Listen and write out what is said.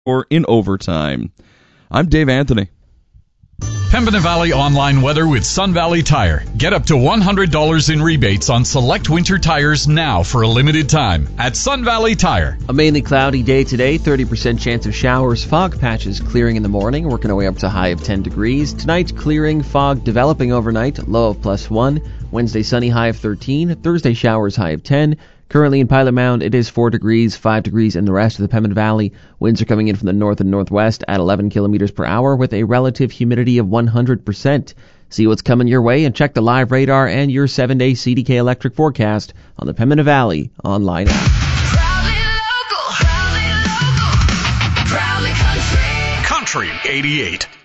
or in overtime. I'm Dave Anthony. Pembina Valley online weather with Sun Valley Tire. Get up to $100 in rebates on select winter tires now for a limited time at Sun Valley Tire. A mainly cloudy day today, 30% chance of showers, fog patches clearing in the morning, working our way up to a high of 10 degrees. Tonight, clearing, fog developing overnight, low of +1. Wednesday, sunny, high of 13. Thursday, showers, high of 10. Currently in Pilot Mound, it is 4 degrees, 5 degrees in the rest of the Pembina Valley. Winds are coming in from the north and northwest at 11 kilometers per hour with a relative humidity of 100%. See what's coming your way and check the live radar and your 7-day CDK electric forecast on the Pembina Valley online app. Country 88.